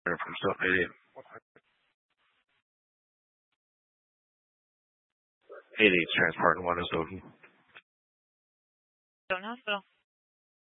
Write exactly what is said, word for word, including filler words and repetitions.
from Silk eighty-eight. eighty-eight, transport one is open. Stone Hospital.